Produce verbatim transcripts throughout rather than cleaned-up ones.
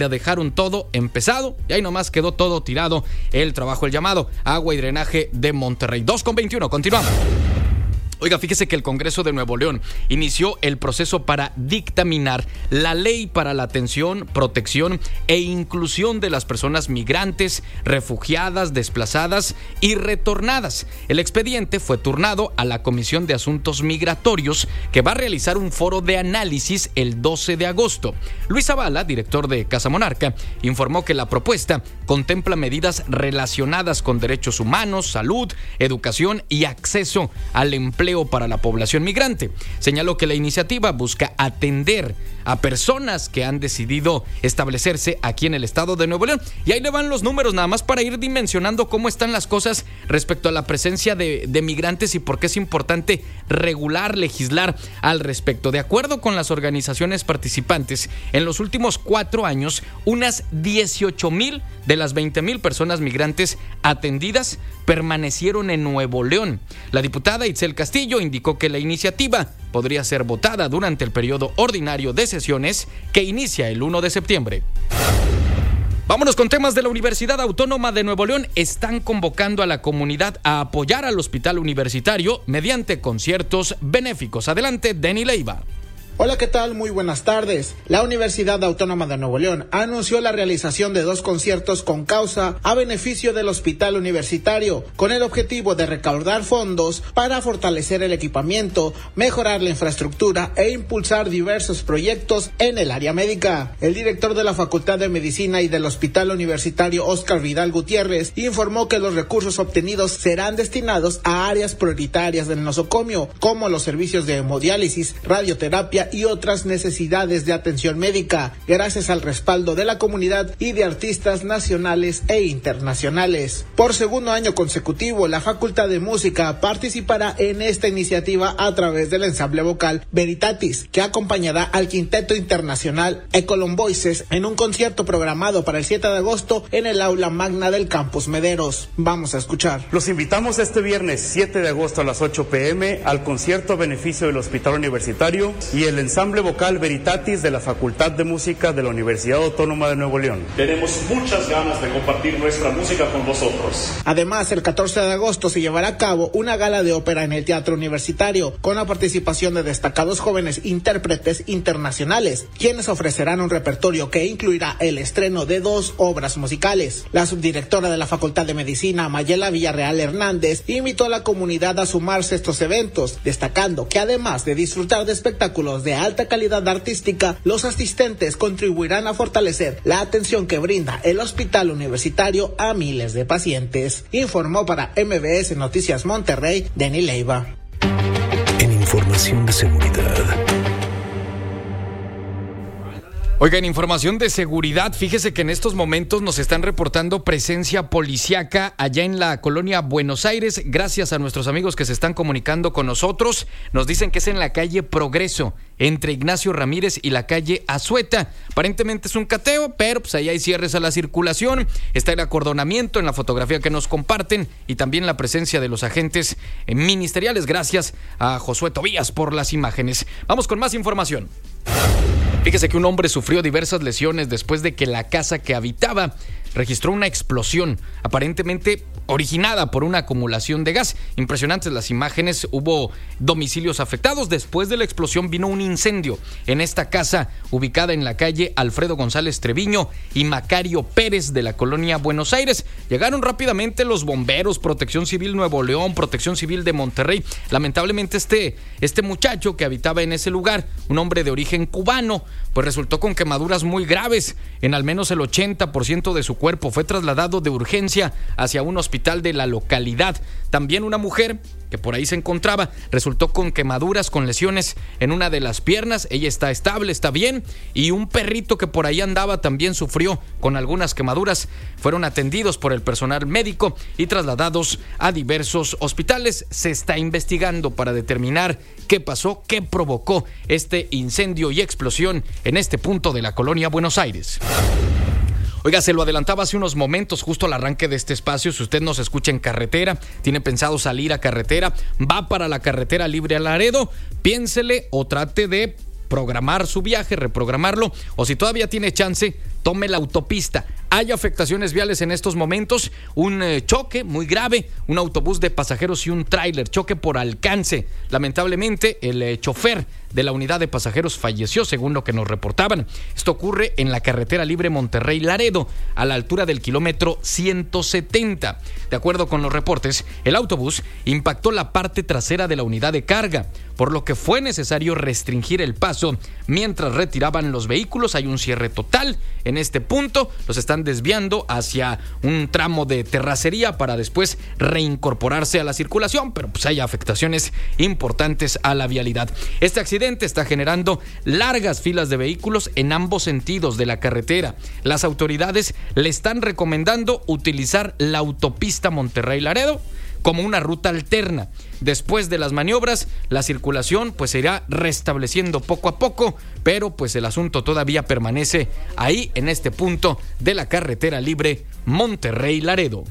dejaron todo empezado y ahí nomás quedó todo tirado el trabajo, el llamado Agua y Drenaje de Monterrey. dos con veintiuno, continuamos. Oiga, fíjese que el Congreso de Nuevo León inició el proceso para dictaminar la ley para la atención, protección e inclusión de las personas migrantes, refugiadas, desplazadas y retornadas. El expediente fue turnado a la Comisión de Asuntos Migratorios, que va a realizar un foro de análisis el doce de agosto. Luis Zavala, director de Casa Monarca, informó que la propuesta contempla medidas relacionadas con derechos humanos, salud, educación y acceso al empleo para la población migrante. Señaló que la iniciativa busca atender a personas que han decidido establecerse aquí en el estado de Nuevo León. Y ahí le van los números nada más para ir dimensionando cómo están las cosas respecto a la presencia de, de migrantes y por qué es importante regular, legislar al respecto. De acuerdo con las organizaciones participantes, en los últimos cuatro años, unas dieciocho mil de las veinte mil personas migrantes atendidas permanecieron en Nuevo León. La diputada Itzel Castillo indicó que la iniciativa podría ser votada durante el periodo ordinario de sesiones que inicia el primero de septiembre. Vámonos con temas de la Universidad Autónoma de Nuevo León. Están convocando a la comunidad a apoyar al hospital universitario mediante conciertos benéficos. Adelante, Denny Leiva. Hola, ¿qué tal? Muy buenas tardes. La Universidad Autónoma de Nuevo León anunció la realización de dos conciertos con causa a beneficio del Hospital Universitario, con el objetivo de recaudar fondos para fortalecer el equipamiento, mejorar la infraestructura e impulsar diversos proyectos en el área médica. El director de la Facultad de Medicina y del Hospital Universitario, Óscar Vidal Gutiérrez, informó que los recursos obtenidos serán destinados a áreas prioritarias del nosocomio, como los servicios de hemodiálisis, radioterapia y otras necesidades de atención médica, gracias al respaldo de la comunidad y de artistas nacionales e internacionales. Por segundo año consecutivo, la Facultad de Música participará en esta iniciativa a través del ensamble vocal Veritatis, que acompañará al quinteto internacional Ecolon Voices en un concierto programado para el siete de agosto en el aula magna del Campus Mederos. Vamos a escuchar. Los invitamos este viernes siete de agosto a las ocho pm al concierto a beneficio del Hospital Universitario y el ensamble vocal Veritatis de la Facultad de Música de la Universidad Autónoma de Nuevo León. Tenemos muchas ganas de compartir nuestra música con vosotros. Además, el catorce de agosto se llevará a cabo una gala de ópera en el Teatro Universitario, con la participación de destacados jóvenes intérpretes internacionales, quienes ofrecerán un repertorio que incluirá el estreno de dos obras musicales. La subdirectora de la Facultad de Medicina, Mayela Villarreal Hernández, invitó a la comunidad a sumarse a estos eventos, destacando que además de disfrutar de espectáculos de alta calidad artística, los asistentes contribuirán a fortalecer la atención que brinda el Hospital Universitario a miles de pacientes. Informó para M B S Noticias Monterrey, Denny Leiva. En información de seguridad. Oiga, en información de seguridad, fíjese que en estos momentos nos están reportando presencia policíaca allá en la colonia Buenos Aires. Gracias a nuestros amigos que se están comunicando con nosotros. Nos dicen que es en la calle Progreso, entre Ignacio Ramírez y la calle Azueta. Aparentemente es un cateo, pero pues ahí hay cierres a la circulación. Está el acordonamiento en la fotografía que nos comparten y también la presencia de los agentes ministeriales. Gracias a Josué Tobías por las imágenes. Vamos con más información. Fíjese que un hombre sufrió diversas lesiones después de que la casa que habitaba registró una explosión, aparentemente originada por una acumulación de gas. Impresionantes las imágenes, hubo domicilios afectados. Después de la explosión vino un incendio en esta casa ubicada en la calle Alfredo González Treviño y Macario Pérez de la colonia Buenos Aires. Llegaron rápidamente los bomberos, Protección Civil Nuevo León, Protección Civil de Monterrey. Lamentablemente este, este muchacho que habitaba en ese lugar, un hombre de origen cubano, pues resultó con quemaduras muy graves. En al menos el ochenta por ciento de su cuerpo fue trasladado de urgencia hacia un hospital de la localidad. También una mujer que por ahí se encontraba resultó con quemaduras, con lesiones en una de las piernas. Ella está estable, está bien. Y un perrito que por ahí andaba también sufrió con algunas quemaduras. Fueron atendidos por el personal médico y trasladados a diversos hospitales. Se está investigando para determinar qué pasó, qué provocó este incendio y explosión en este punto de la colonia Buenos Aires. Oiga, se lo adelantaba hace unos momentos, justo al arranque de este espacio. Si usted nos escucha en carretera, tiene pensado salir a carretera, va para la carretera libre a Laredo, piénsele o trate de programar su viaje, reprogramarlo, o si todavía tiene chance, tome la autopista. Hay afectaciones viales en estos momentos, un eh, choque muy grave, un autobús de pasajeros y un tráiler, choque por alcance. Lamentablemente, el eh, chofer de la unidad de pasajeros falleció, según lo que nos reportaban. Esto ocurre en la carretera libre Monterrey-Laredo, a la altura del kilómetro ciento setenta. De acuerdo con los reportes, el autobús impactó la parte trasera de la unidad de carga, por lo que fue necesario restringir el paso mientras retiraban los vehículos. Hay un cierre total en este punto, los están desviando hacia un tramo de terracería para después reincorporarse a la circulación, pero pues hay afectaciones importantes a la vialidad. Este accidente está generando largas filas de vehículos en ambos sentidos de la carretera. Las autoridades le están recomendando utilizar la autopista Monterrey-Laredo como una ruta alterna. Después de las maniobras, la circulación pues se irá restableciendo poco a poco, pero pues el asunto todavía permanece ahí en este punto de la carretera libre Monterrey-Laredo.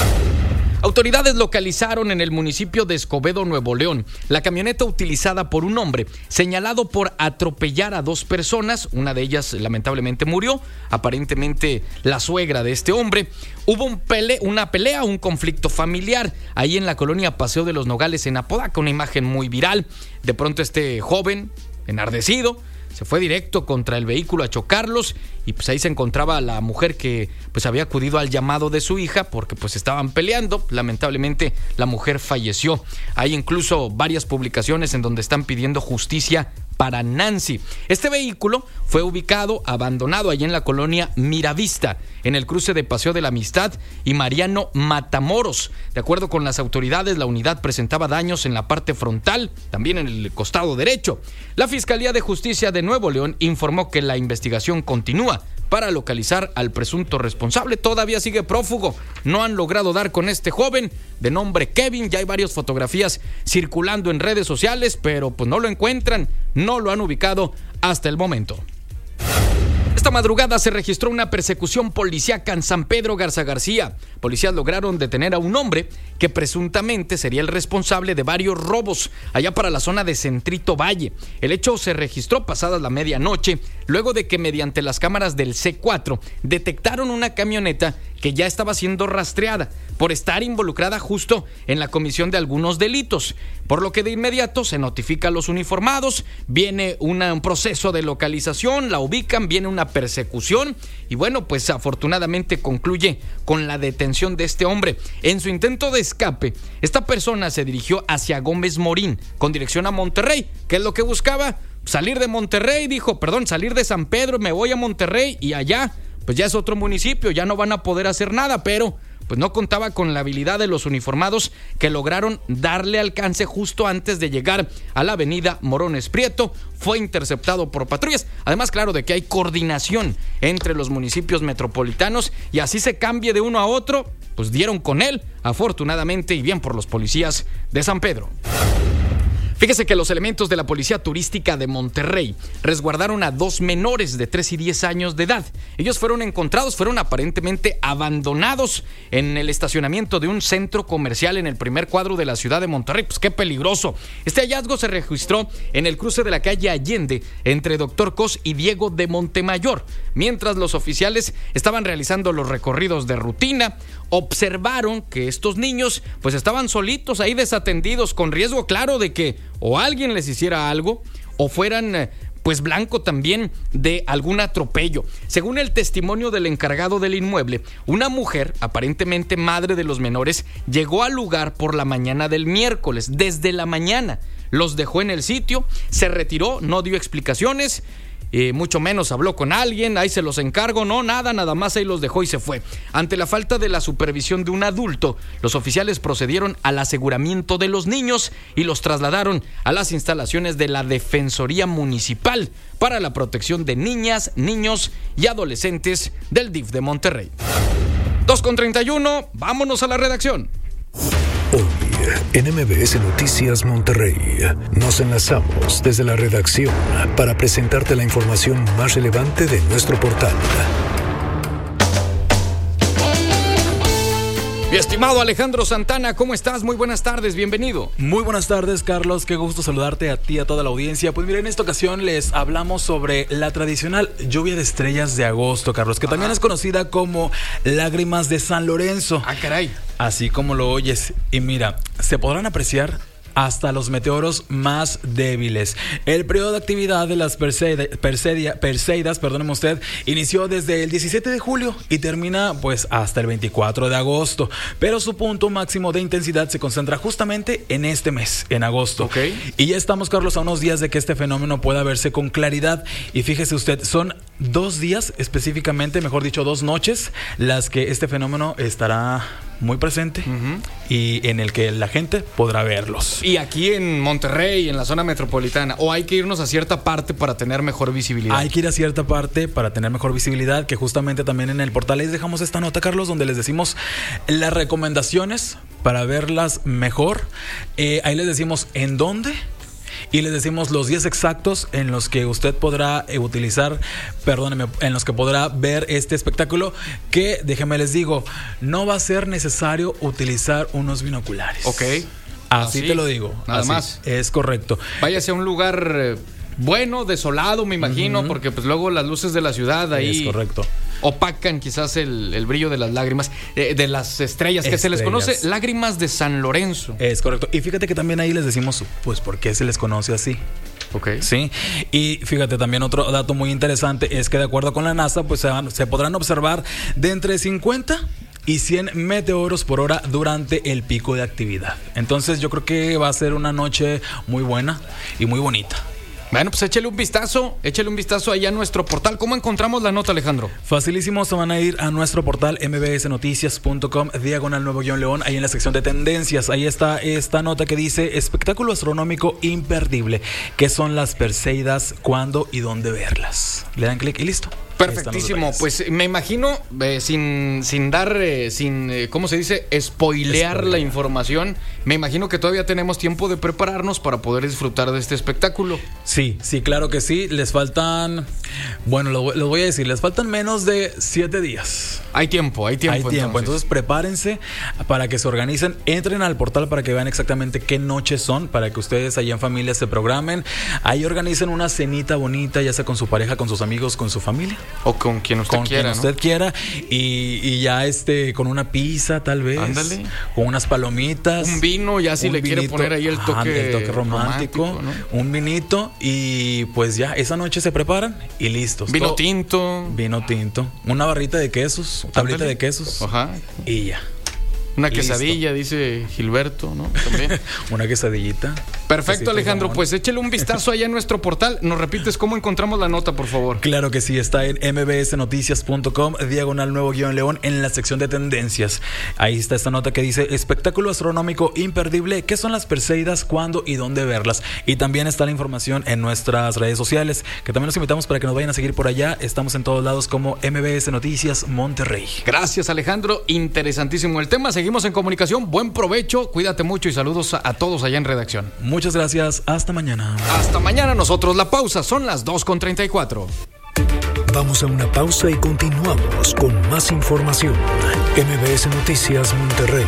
Autoridades localizaron en el municipio de Escobedo, Nuevo León, la camioneta utilizada por un hombre señalado por atropellar a dos personas. Una de ellas lamentablemente murió, aparentemente la suegra de este hombre. Hubo un pele, una pelea, un conflicto familiar ahí en la colonia Paseo de los Nogales en Apodaca, una imagen muy viral. De pronto este joven, enardecido, se fue directo contra el vehículo a chocarlos y pues ahí se encontraba la mujer que pues había acudido al llamado de su hija porque pues estaban peleando. Lamentablemente la mujer falleció. Hay incluso varias publicaciones en donde están pidiendo justicia para Nancy. Este vehículo fue ubicado, abandonado allá en la colonia Miravista, en el cruce de Paseo de la Amistad y Mariano Matamoros. De acuerdo con las autoridades, la unidad presentaba daños en la parte frontal, también en el costado derecho. La Fiscalía de Justicia de Nuevo León informó que la investigación continúa para localizar al presunto responsable. Todavía sigue prófugo. No han logrado dar con este joven de nombre Kevin. Ya hay varias fotografías circulando en redes sociales, pero pues no lo encuentran, no lo han ubicado hasta el momento. Esta madrugada se registró una persecución policíaca en San Pedro Garza García. Policías lograron detener a un hombre que presuntamente sería el responsable de varios robos allá para la zona de Centrito Valle. El hecho se registró pasada la medianoche, luego de que mediante las cámaras del C cuatro detectaron una camioneta que ya estaba siendo rastreada por estar involucrada justo en la comisión de algunos delitos, por lo que de inmediato se notifica a los uniformados, viene una, un proceso de localización, la ubican, viene una persecución y bueno, pues afortunadamente concluye con la detención de este hombre. En su intento de escape, esta persona se dirigió hacia Gómez Morín con dirección a Monterrey. ¿Qué es lo que buscaba? Salir de Monterrey, dijo, perdón, salir de San Pedro, me voy a Monterrey y allá pues ya es otro municipio, ya no van a poder hacer nada, pero pues no contaba con la habilidad de los uniformados que lograron darle alcance justo antes de llegar a la avenida Morones Prieto. Fue interceptado por patrullas, además claro de que hay coordinación entre los municipios metropolitanos y así se cambie de uno a otro, pues dieron con él, afortunadamente y bien por los policías de San Pedro. Fíjese que los elementos de la Policía Turística de Monterrey resguardaron a dos menores de tres y diez años de edad. Ellos fueron encontrados, fueron aparentemente abandonados en el estacionamiento de un centro comercial en el primer cuadro de la ciudad de Monterrey. Pues qué peligroso. Este hallazgo se registró en el cruce de la calle Allende entre Doctor Cos y Diego de Montemayor. Mientras los oficiales estaban realizando los recorridos de rutina, observaron que estos niños pues estaban solitos ahí desatendidos, con riesgo claro de que o alguien les hiciera algo o fueran pues blanco también de algún atropello. Según el testimonio del encargado del inmueble, una mujer, aparentemente madre de los menores, llegó al lugar por la mañana del miércoles, desde la mañana. Los dejó en el sitio, se retiró, no dio explicaciones, Eh, mucho menos habló con alguien, ahí se los encargo, no, nada, nada más ahí los dejó y se fue. Ante la falta de la supervisión de un adulto, los oficiales procedieron al aseguramiento de los niños y los trasladaron a las instalaciones de la Defensoría Municipal para la protección de niñas, niños y adolescentes del D I F de Monterrey. dos con treinta y uno, vámonos a la redacción. Hoy, en M B S Noticias Monterrey, nos enlazamos desde la redacción para presentarte la información más relevante de nuestro portal. Mi estimado Alejandro Santana, ¿cómo estás? Muy buenas tardes, bienvenido. Muy buenas tardes, Carlos, qué gusto saludarte a ti y a toda la audiencia. Pues mira, en esta ocasión les hablamos sobre la tradicional lluvia de estrellas de agosto, Carlos, que Ajá. también es conocida como Lágrimas de San Lorenzo. Ah, caray. Así como lo oyes. Y mira, se podrán apreciar hasta los meteoros más débiles. El periodo de actividad de las Perseida, Persedia, Perseidas, perdóneme usted, inició desde el diecisiete de julio y termina pues hasta el veinticuatro de agosto, pero su punto máximo de intensidad se concentra justamente en este mes, en agosto. Okay. Y ya estamos, Carlos, a unos días de que este fenómeno pueda verse con claridad. Y fíjese usted, son dos días específicamente, mejor dicho, dos noches, las que este fenómeno estará muy presente uh-huh. y en el que la gente podrá verlos. Y aquí en Monterrey, en la zona metropolitana, ¿o hay que irnos a cierta parte para tener mejor visibilidad? Hay que ir a cierta parte para tener mejor visibilidad, que justamente también en el portal les dejamos esta nota, Carlos, donde les decimos las recomendaciones para verlas mejor. Eh, ahí les decimos en dónde y les decimos los días exactos en los que usted podrá eh, utilizar, perdóneme, en los que podrá ver este espectáculo, que déjenme les digo, no va a ser necesario utilizar unos binoculares. Ok. Así, Así te lo digo. Nada Así, más. Es correcto. Váyase a un lugar eh, bueno, desolado, me imagino, uh-huh. porque pues luego las luces de la ciudad ahí es correcto. opacan quizás el, el brillo de las lágrimas, eh, de las estrellas, que estrellas. Se les conoce Lágrimas de San Lorenzo. Es correcto. Y fíjate que también ahí les decimos, pues, ¿por qué se les conoce así? Ok. Sí. Y fíjate, también otro dato muy interesante es que de acuerdo con la NASA, pues se, van, se podrán observar de entre cincuenta y cien meteoros por hora durante el pico de actividad. Entonces yo creo que va a ser una noche muy buena y muy bonita. Bueno, pues échale un vistazo, échale un vistazo allá a nuestro portal. ¿Cómo encontramos la nota, Alejandro? Facilísimo, se van a ir a nuestro portal m b s noticias punto com, diagonal nuevo guión león, ahí en la sección de tendencias. Ahí está esta nota que dice espectáculo astronómico imperdible. ¿Qué son las Perseidas? ¿Cuándo y dónde verlas? Le dan clic y listo. Perfectísimo, pues me imagino, eh, sin, sin dar, eh, sin, eh, ¿cómo se dice? Spoilear Spoiler. la información, me imagino que todavía tenemos tiempo de prepararnos para poder disfrutar de este espectáculo. Sí, sí, claro que sí, les faltan, bueno, lo, lo voy a decir, les faltan menos de siete días. Hay tiempo, hay tiempo. Hay tiempo, entonces. entonces prepárense para que se organicen, entren al portal para que vean exactamente qué noches son, para que ustedes allá en familia se programen, ahí organicen una cenita bonita, ya sea con su pareja, con sus amigos, con su familia. O con quien usted con quiera, quien usted ¿no? quiera y, y ya este con una pizza tal vez. Ándale. Con unas palomitas. Un vino, ya si le vinito, quiere poner ahí el toque, ah, el toque romántico. romántico ¿no? Un vinito y pues ya esa noche se preparan y listos. Vino Todo, tinto. Vino tinto. Una barrita de quesos, tablita Ándale. de quesos. Ajá. Y ya. Una quesadilla, listo. Dice Gilberto, ¿no? También. Una quesadillita. Perfecto, Alejandro. Pues échale un vistazo allá en nuestro portal. ¿Nos repites cómo encontramos la nota, por favor? Claro que sí, está en m b s noticias punto com, diagonal nuevo guión león, en la sección de tendencias. Ahí está esta nota que dice espectáculo astronómico imperdible. ¿Qué son las Perseidas? ¿Cuándo y dónde verlas? Y también está la información en nuestras redes sociales, que también los invitamos para que nos vayan a seguir por allá. Estamos en todos lados como M B S Noticias Monterrey. Gracias, Alejandro. Interesantísimo el tema. Seguimos en comunicación. Buen provecho. Cuídate mucho y saludos a, a todos allá en redacción. Muchas gracias. Hasta mañana. Hasta mañana nosotros. La pausa son las dos con treinta y cuatro. Vamos a una pausa y continuamos con más información. M B S Noticias Monterrey.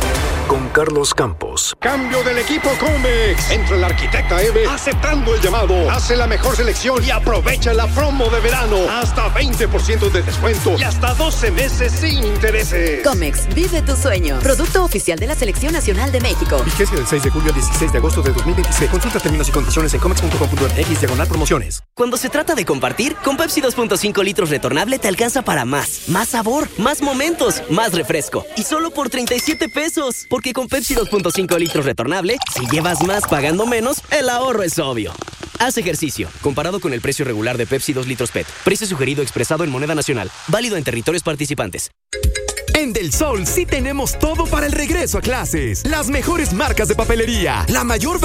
Con Carlos Campos. Cambio del equipo Comex. Entra el arquitecta Eve aceptando el llamado. Hace la mejor selección y aprovecha la promo de verano. Hasta veinte por ciento de descuento y hasta doce meses sin intereses. Comex, vive tu sueño. Producto oficial de la Selección Nacional de México. Vigencia del seis de julio al dieciséis de agosto de dos mil veintiséis. Consulta términos y condiciones en comex punto com punto m x diagonal promociones. Cuando se trata de compartir, con Pepsi dos punto cinco litros retornable te alcanza para más. Más sabor, más momentos, más refresco. Y solo por treinta y siete pesos. Porque con Pepsi dos punto cinco litros retornable, si llevas más pagando menos, el ahorro es obvio. Haz ejercicio. Comparado con el precio regular de Pepsi dos litros P E T. Precio sugerido expresado en moneda nacional. Válido en territorios participantes. En Del Sol sí tenemos todo para el regreso a clases. Las mejores marcas de papelería, la mayor